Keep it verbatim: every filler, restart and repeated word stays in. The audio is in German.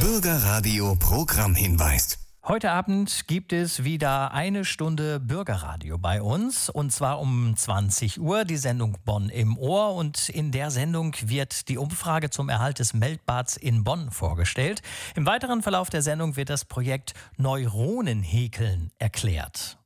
Bürgerradio Programmhinweis. Heute Abend gibt es wieder eine Stunde Bürgerradio bei uns, und zwar um zwanzig Uhr, die Sendung Bonn im Ohr. Und in der Sendung wird die Umfrage zum Erhalt des Meldbads in Bonn vorgestellt. Im weiteren Verlauf der Sendung wird das Projekt Neuronenhäkeln erklärt.